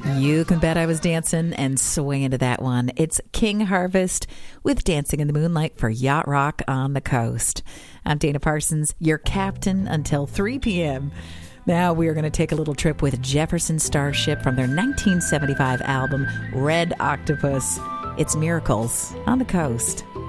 You can bet I was dancing and swinging to that one. It's King Harvest with Dancing in the Moonlight for Yacht Rock on the Coast. I'm Dana Parsons, your captain until 3 p.m. Now we are going to take a little trip with Jefferson Starship from their 1975 album, Red Octopus. It's Miracles on the Coast.